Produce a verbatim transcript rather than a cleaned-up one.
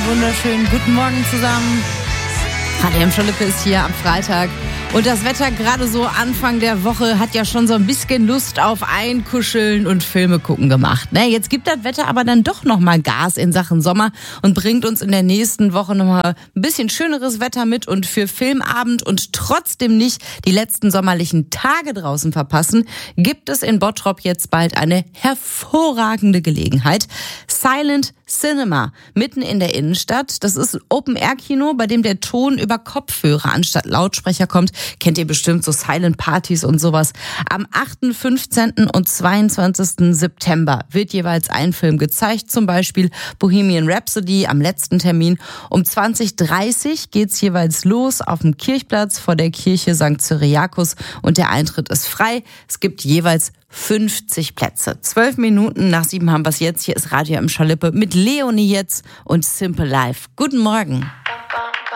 wunderschönen guten Morgen zusammen. Radio M. Schalippe ist hier am Freitag. Und das Wetter gerade so Anfang der Woche hat ja schon so ein bisschen Lust auf Einkuscheln und Filme gucken gemacht. Ne, jetzt gibt das Wetter aber dann doch nochmal Gas in Sachen Sommer und bringt uns in der nächsten Woche nochmal ein bisschen schöneres Wetter mit und für Filmabend und trotzdem nicht die letzten sommerlichen Tage draußen verpassen, gibt es in Bottrop jetzt bald eine hervorragende Gelegenheit. Silent Cinema, mitten in der Innenstadt. Das ist ein Open-Air-Kino, bei dem der Ton über Kopfhörer anstatt Lautsprecher kommt. Kennt ihr bestimmt, so Silent-Partys und sowas. Am achten, fünfzehnten und zweiundzwanzigsten September wird jeweils ein Film gezeigt, zum Beispiel Bohemian Rhapsody am letzten Termin. Um zwanzig Uhr dreißig geht's jeweils los auf dem Kirchplatz vor der Kirche Sankt Cyriakus und der Eintritt ist frei. Es gibt jeweils fünfzig Plätze. Zwölf Minuten nach sieben haben wir es jetzt. Hier ist Radio M. Schalippe mit Leonie jetzt und Simple Life. Guten Morgen.